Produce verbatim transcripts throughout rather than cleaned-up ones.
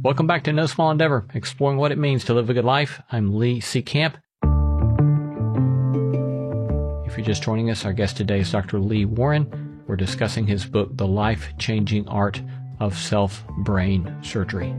Welcome back to No Small Endeavor, exploring what it means to live a good life. I'm Lee C. Camp. If you're just joining us, our guest today is Doctor Lee Warren. We're discussing his book, The Life-Changing Art of Self-Brain Surgery.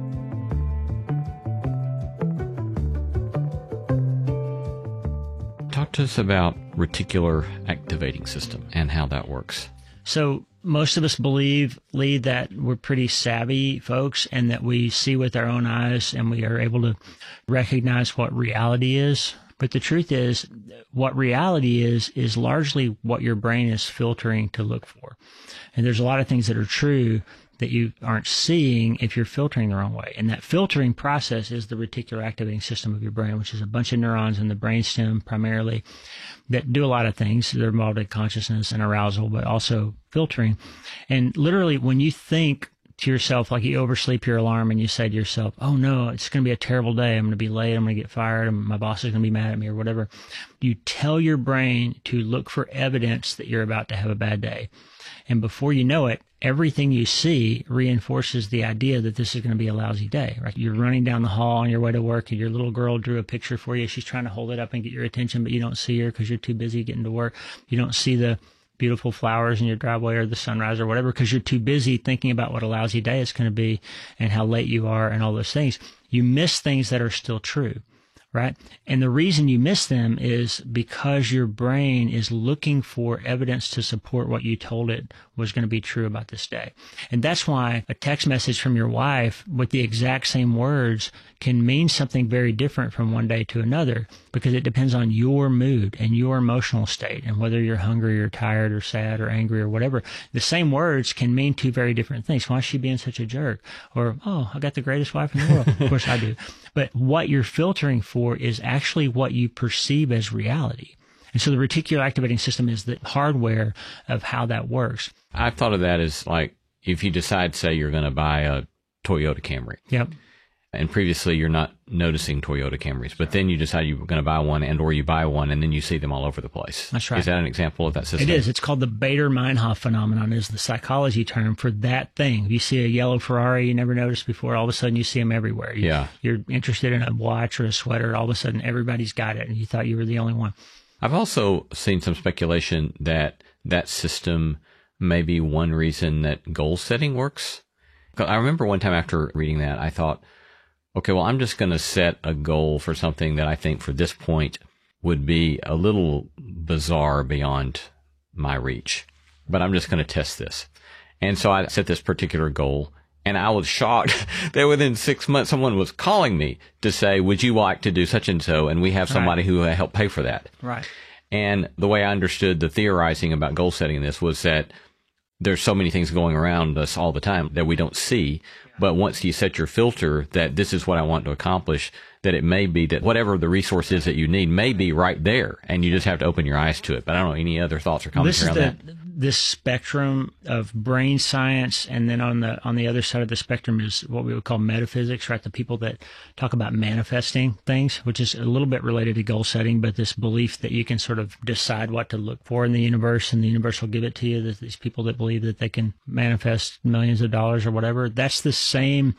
Talk to us about reticular activating system and how that works. So most of us believe, Lee, that we're pretty savvy folks and that we see with our own eyes and we are able to recognize what reality is. But the truth is, what reality is, is largely what your brain is filtering to look for. And there's a lot of things that are true that you aren't seeing if you're filtering the wrong way. And that filtering process is the reticular activating system of your brain, which is a bunch of neurons in the brainstem primarily that do a lot of things. They're involved in consciousness and arousal, but also filtering. And literally, when you think to yourself, like you oversleep your alarm and you say to yourself, oh no, it's going to be a terrible day. I'm going to be late. I'm going to get fired. And my boss is going to be mad at me or whatever. You tell your brain to look for evidence that you're about to have a bad day. And before you know it, everything you see reinforces the idea that this is going to be a lousy day, right? You're running down the hall on your way to work and your little girl drew a picture for you. She's trying to hold it up and get your attention, but you don't see her because you're too busy getting to work. You don't see the beautiful flowers in your driveway or the sunrise or whatever because you're too busy thinking about what a lousy day it's going to be and how late you are and all those things. You miss things that are still true. Right? And the reason you miss them is because your brain is looking for evidence to support what you told it was going to be true about this day. And that's why a text message from your wife with the exact same words can mean something very different from one day to another because it depends on your mood and your emotional state and whether you're hungry or tired or sad or angry or whatever. The same words can mean two very different things. Why is she being such a jerk? Or, oh, I got the greatest wife in the world. Of course I do. But what you're filtering for is actually what you perceive as reality. And so the reticular activating system is the hardware of how that works. I've thought of that as like if you decide, say, you're going to buy a Toyota Camry. Yep. And previously you're not noticing Toyota Camrys, but then you decide you're going to buy one and or you buy one and then you see them all over the place. That's right. Is that an example of that system? It is. It's called the Baader-Meinhof phenomenon is the psychology term for that thing. You see a yellow Ferrari you never noticed before, all of a sudden you see them everywhere. You, yeah. You're interested in a watch or a sweater, all of a sudden everybody's got it and you thought you were the only one. I've also seen some speculation that that system may be one reason that goal setting works. I remember one time after reading that, I thought, okay, well, I'm just going to set a goal for something that I think for this point would be a little bizarre beyond my reach, but I'm just going to test this. And so I set this particular goal, and I was shocked that within six months, someone was calling me to say, would you like to do such and so? And we have somebody right. who helped pay for that. Right. And the way I understood the theorizing about goal setting in this was that there's so many things going around us all the time that we don't see. But once you set your filter that this is what I want to accomplish, that it may be that whatever the resource is that you need may be right there, and you just have to open your eyes to it. But I don't know, any other thoughts or comments around that? This is the, this spectrum of brain science, and then on the on the other side of the spectrum is what we would call metaphysics, right? The people that talk about manifesting things, which is a little bit related to goal setting, but this belief that you can sort of decide what to look for in the universe, and the universe will give it to you. That these people that believe that they can manifest millions of dollars or whatever, that's the same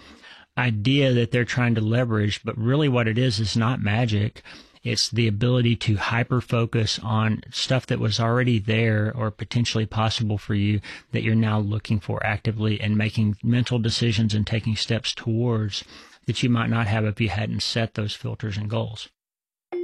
idea that they're trying to leverage, but really what it is is not magic. It's the ability to hyper-focus on stuff that was already there or potentially possible for you that you're now looking for actively and making mental decisions and taking steps towards that you might not have if you hadn't set those filters and goals.